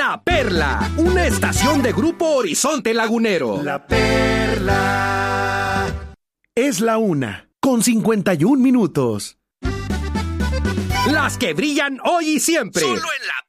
La Perla, una estación de Grupo Horizonte Lagunero. La Perla. Es la 1:51. Las que brillan hoy y siempre. Solo en La